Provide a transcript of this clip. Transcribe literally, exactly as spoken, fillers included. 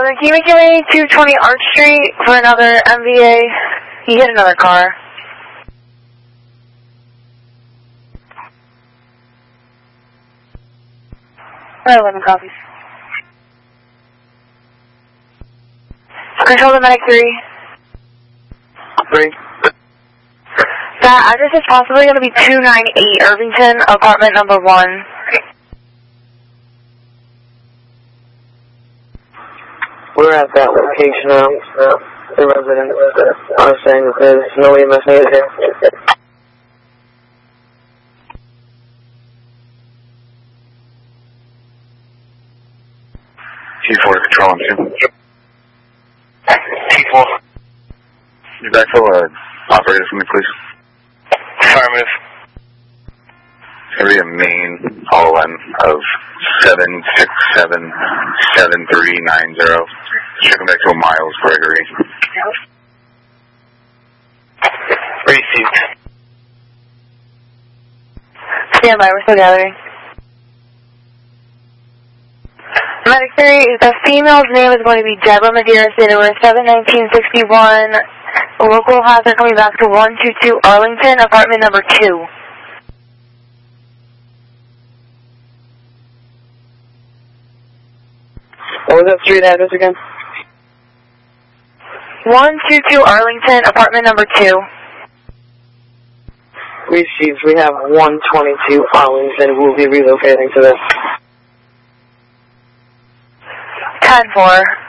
eleven, can you make your way to twenty Arch Street for another M V A? You hit another car. eleven copies. Control the medic three. Three. That address is possibly going to be two ninety-eight Irvington, apartment number one. We're at that location now. Uh, the residents are saying that there's no E M S needed here. T four, control on two. T four. You back for uh, operator for me, please. Affirmative. It's going to be a main all in of seven six seven seven three nine zero. Shipping back to Miles Gregory. Received. Stand by, we're still gathering. Medic three, the female's name is going to be Deborah Madeira, date of birth seven nineteen sixty-one. Local has her coming back to one two two Arlington, apartment number two. What was that street address again? one two two Arlington, apartment number two. Received. We have one twenty-two Arlington. We'll be relocating to this. ten four.